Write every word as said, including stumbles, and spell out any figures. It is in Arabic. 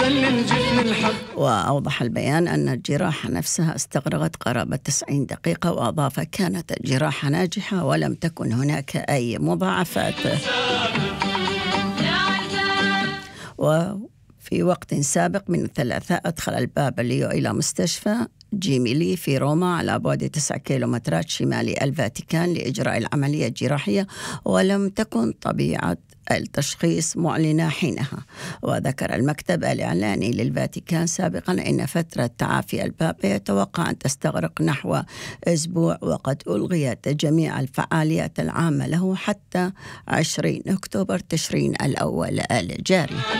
وأوضح البيان أن الجراحة نفسها استغرقت قرابة تسعين دقيقة، وأضاف كانت الجراحة ناجحة ولم تكن هناك أي مضاعفات. وفي وقت سابق من الثلاثاء أدخل البابا ليو إلى مستشفى جيميلي في روما على بعد تسعة كيلومترات شمالي الفاتيكان لإجراء العملية الجراحية، ولم تكن طبيعة التشخيص معلنة حينها. وذكر المكتب الإعلاني للفاتيكان سابقا أن فترة تعافي البابا يتوقع أن تستغرق نحو أسبوع، وقد ألغيت جميع الفعاليات العامة له حتى عشرين أكتوبر تشرين الأول الجاري.